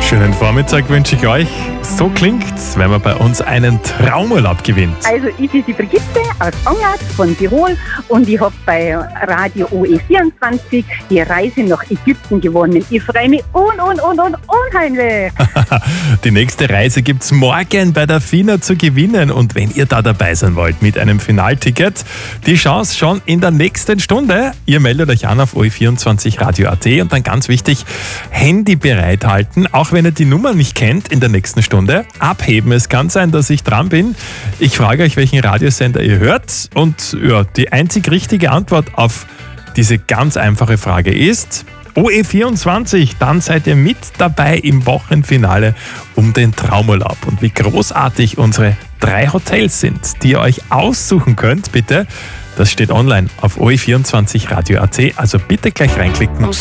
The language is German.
Schönen Vormittag wünsche ich euch. So klingt's, wenn man bei uns einen Traumurlaub gewinnt. Also ich bin die Brigitte aus Angert von Tirol und ich habe bei Radio OE24 die Reise nach Ägypten gewonnen. Ich freue mich unheimlich. Die nächste Reise gibt's morgen bei der FINA zu gewinnen. Und wenn ihr da dabei sein wollt mit einem Finalticket, die Chance schon in der nächsten Stunde. Ihr meldet euch an auf OE24 Radio.at und dann ganz wichtig, Handy bereithalten, auch wenn ihr die Nummer nicht kennt in der nächsten Stunde. Abheben, es kann sein, dass ich dran bin. Ich frage euch, welchen Radiosender ihr hört und ja, die einzig richtige Antwort auf diese ganz einfache Frage ist OE24, dann seid ihr mit dabei im Wochenfinale um den Traumurlaub. Und wie großartig unsere 3 Hotels sind, die ihr euch aussuchen könnt, bitte, das steht online auf OE24 Radio.at, also bitte gleich reinklicken.